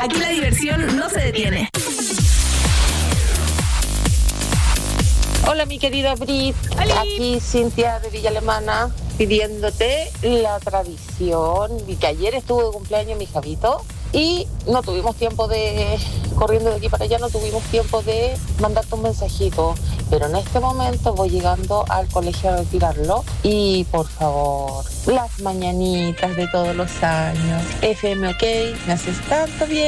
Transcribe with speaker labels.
Speaker 1: Aquí la diversión no se detiene.
Speaker 2: Hola, mi querida Brit.
Speaker 1: ¡Hola!
Speaker 2: Aquí Cintia de Villa Alemana pidiéndote la tradición. Vi que ayer estuvo de cumpleaños mi Javito y no tuvimos tiempo corriendo de aquí para allá, no tuvimos tiempo de mandarte un mensajito. Pero en este momento voy llegando al colegio a retirarlo y por favor, las mañanitas de todos los años. FM OK, me haces tanto bien.